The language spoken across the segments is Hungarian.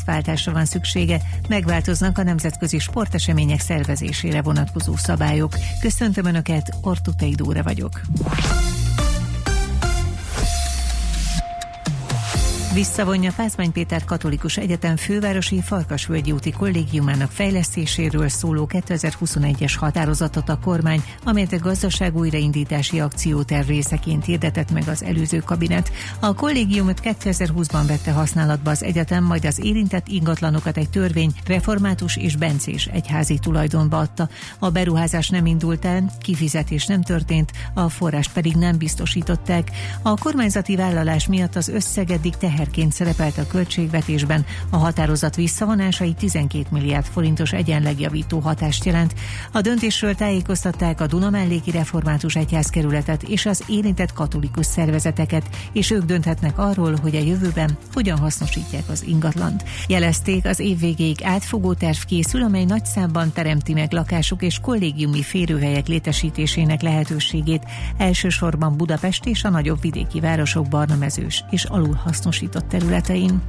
átváltásra van szüksége, megváltoznak a nemzetközi sportesemények szervezésére vonatkozó szabályok. Köszöntöm Önöket, Ortutei Dóra vagyok. Visszavonja Pázmány Péter Katolikus Egyetem fővárosi Farkasvölgyi úti kollégiumának fejlesztéséről szóló 2021-es határozatot a kormány, amelyet a gazdaság újraindítási akcióterv részeként hirdetett meg az előző kabinet. A kollégiumot 2020-ban vette használatba az egyetem, majd az érintett ingatlanokat egy törvény református és bencés egyházi tulajdonba adta. A beruházás nem indult el, kifizetés nem történt, a forrást pedig nem biztosították. A kormányzati vállalás miatt az összeg eddig teherként szerepelt a költségvetésben, a határozat visszavonásai 12 milliárd forintos egyenlegjavító hatást jelent. A döntésről tájékoztatták a Duna-melléki Református Egyházkerületet és az érintett katolikus szervezeteket, és ők dönthetnek arról, hogy a jövőben hogyan hasznosítják az ingatlant. Jelezték, az év végéig átfogó terv készül, amely nagy számban teremti meg lakások és kollégiumi férőhelyek létesítésének lehetőségét, elsősorban Budapest és a nagyobb vidéki városok barnamezős és alulhasznosított területein.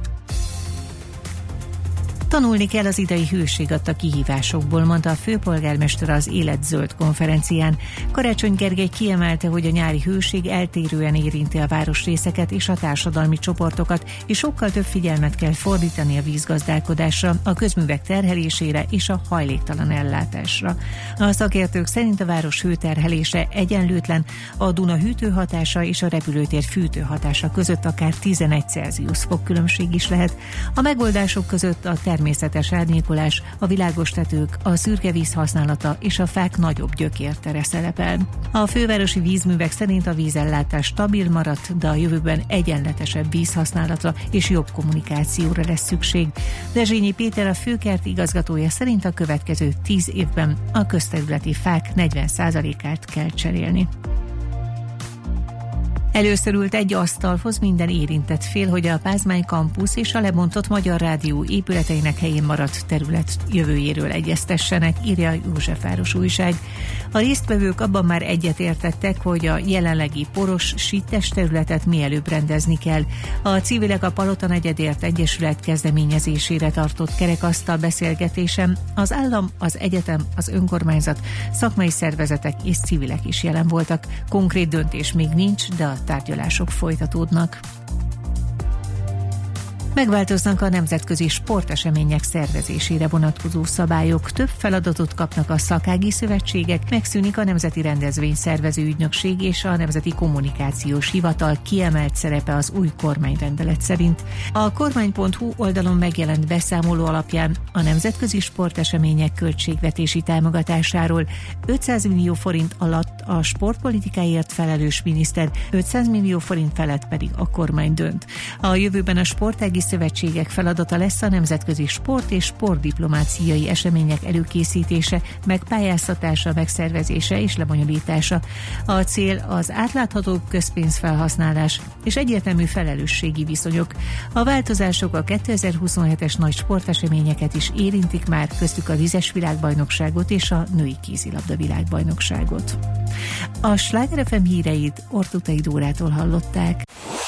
Tanulni kell az idei hőség adta kihívásokból, mondta a főpolgármester az Élet zöld konferencián. Karácsony Gergely kiemelte, hogy a nyári hőség eltérően érinti a városrészeket és a társadalmi csoportokat, és sokkal több figyelmet kell fordítani a vízgazdálkodásra, a közművek terhelésére és a hajléktalan ellátásra. A szakértők szerint a város hőterhelése egyenlőtlen, a Duna hűtőhatása és a repülőtér fűtőhatása között akár 11 Celsius fok különbség is lehet. A megoldások között a természetes árnyékolás, a világos tetők, a szürke víz használata és a fák nagyobb gyökértere szerepel. A fővárosi vízművek szerint a vízellátás stabil maradt, de a jövőben egyenletesebb vízhasználatra és jobb kommunikációra lesz szükség. Dezsényi Péter, a főkert igazgatója szerint a következő 10 évben a közterületi fák 40%-át kell cserélni. Először ült egy asztalhoz minden érintett fél, hogy a Pázmány Campus és a lebontott Magyar Rádió épületeinek helyén maradt terület jövőjéről egyeztessenek, írja a Józsefváros újság. A résztvevők abban már egyetértettek, hogy a jelenlegi poros, sítes területet mielőbb rendezni kell. A civilek a Palota Negyedért Egyesület kezdeményezésére tartott kerekasztal beszélgetésen az állam, az egyetem, az önkormányzat, szakmai szervezetek és civilek is jelen voltak. Konkrét döntés még nincs, de a tárgyalások folytatódnak. Megváltoznak a nemzetközi sportesemények szervezésére vonatkozó szabályok, több feladatot kapnak a szakági szövetségek, megszűnik a Nemzeti Rendezvényszervező Ügynökség és a Nemzeti Kommunikációs Hivatal kiemelt szerepe az új kormányrendelet szerint. A kormány.hu oldalon megjelent beszámoló alapján a nemzetközi sportesemények költségvetési támogatásáról 500 millió forint alatt a sportpolitikáért felelős miniszter, 500 millió forint felett pedig a kormány dönt. A jövőben a sportági szövetségek feladata lesz a nemzetközi sport és sportdiplomáciai események előkészítése, megpályáztatása, megszervezése és lebonyolítása. A cél az átláthatóbb közpénzfelhasználás és egyértelmű felelősségi viszonyok. A változások a 2027-es nagy sporteseményeket is érintik már, köztük a vizes világbajnokságot és a női kézilabda világbajnokságot. A Sláger FM híreit Ortutei Dórától hallották.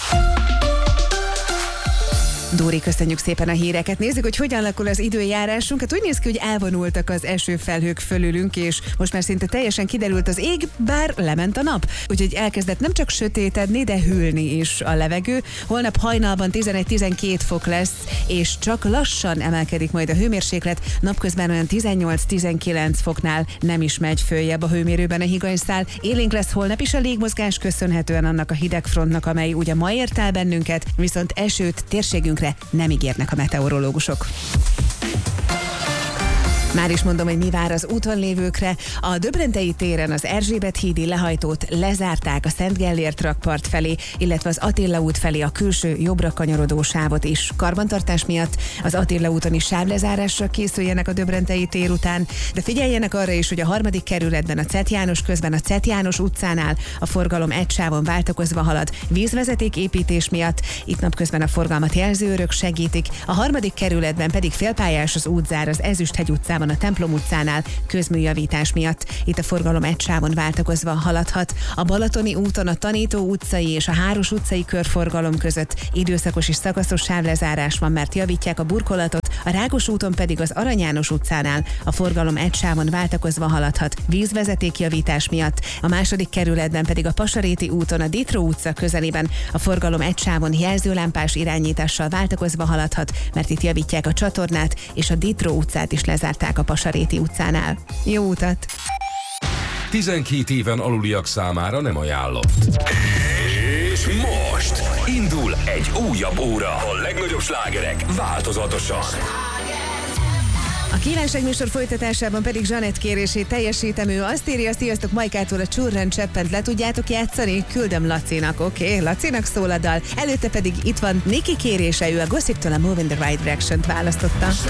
Dóri, köszönjük szépen a híreket. Nézzük, hogy hogyan alakul az időjárásunk. Hát úgy néz ki, hogy elvonultak az esőfelhők fölülünk, és most már szinte teljesen kiderült az ég, bár lement a nap. Úgyhogy elkezdett nem csak sötétedni, de hűlni is a levegő. Holnap hajnalban 11-12 fok lesz, és csak lassan emelkedik majd a hőmérséklet. Napközben olyan 18-19 foknál nem is megy följebb a hőmérőben a higanyszál. Élénk lesz holnap is a légmozgás, köszönhetően annak a hidegfrontnak, amely ugye ma ért el bennünket, viszont esőt térségünkre nem ígérnek a meteorológusok. Már is mondom, hogy mi vár az úton lévőkre. A Döbrentei téren az Erzsébet hídi lehajtót lezárták a Szent Gellért rakpart felé, illetve az Attila út felé a külső jobbra kanyarodó sávot is. Karbantartás miatt az Attila úton is sávlezárásra készüljenek a Döbrentei tér után, de figyeljenek arra is, hogy a 3. kerületben a Czet János közben a Czet János utcánál a forgalom egy sávon váltakozva halad vízvezeték építés miatt. Itt napközben a forgalmat jelzőőrök segítik, a 3. kerületben pedig félpályás az útzár az Ezüsthegy utcában a Templom utcánál közműjavítás miatt. Itt a forgalom egy sávon váltakozva haladhat. A Balatoni úton a Tanító utcai és a Háros utcai körforgalom között időszakos és szakaszos sávlezárás van, mert javítják a burkolatot. a Rákos úton pedig az Arany János utcánál a forgalom egy sávon váltakozva haladhat vízvezetékjavítás miatt, a második kerületben pedig a Pasaréti úton a Ditró utca közelében a forgalom egy sávon jelzőlámpás irányítással váltakozva haladhat, mert itt javítják a csatornát, és a Ditró utcát is lezárták a Pasaréti utcánál. Jó utat! 12 éven aluliak számára nem ajánlott. És most indul egy újabb óra. A legnagyobb slágerek változatosan. A kívánságműsor folytatásában pedig Zsanett kérését teljesítem. Ő azt írja, sziasztok, Majkától a Csurren Cseppent le tudjátok játszani? Küldöm Lacinak, oké, Lacinak szól a dal. Előtte pedig itt van Niki kérése, ő a Gossiptől a Move in the Right Direction-t választotta.